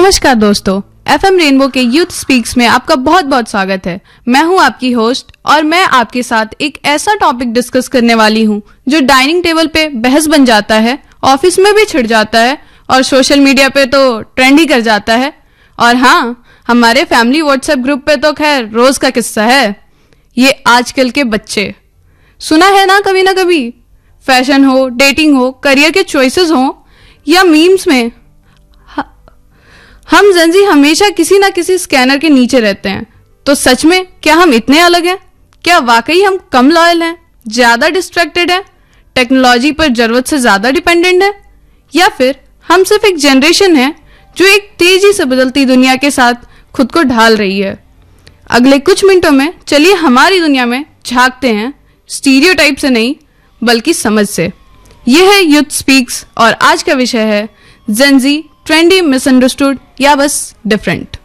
नमस्कार दोस्तों, FM rainbow के यूथ स्पीक्स में आपका बहुत बहुत स्वागत है। मैं हूं आपकी होस्ट और मैं आपके साथ एक ऐसा टॉपिक डिस्कस करने वाली हूं जो डाइनिंग टेबल पे बहस बन जाता है, ऑफिस में भी छिड़ जाता है और सोशल मीडिया पे तो ट्रेंड ही कर जाता है। और हाँ, हमारे फैमिली व्हाट्सएप ग्रुप पे तो खैर रोज का किस्सा है। ये आजकल के बच्चे, सुना है ना कभी फैशन हो, डेटिंग हो, करियर के चॉइसेस हो या मीम्स में हम जेनजी हमेशा किसी ना किसी स्कैनर के नीचे रहते हैं। तो सच में क्या हम इतने अलग हैं? क्या वाकई हम कम लॉयल हैं, ज्यादा डिस्ट्रैक्टेड हैं, टेक्नोलॉजी पर जरूरत से ज्यादा डिपेंडेंट है, या फिर हम सिर्फ एक जनरेशन है जो एक तेजी से बदलती दुनिया के साथ खुद को ढाल रही है? अगले कुछ मिनटों में चलिए हमारी दुनिया में झांकते हैं, स्टीरियोटाइप से नहीं बल्कि समझ से। यह है यूथ स्पीक्स और आज का विषय है जेनजी ट्रेंडी, मिसअंडरस्टूड या बस डिफरेंट।